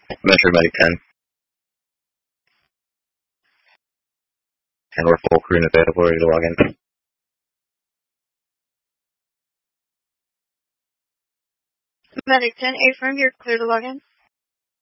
Metro Medic 10. And we're full crew and available, ready to log in. Medic 10, affirm, you're clear to log in.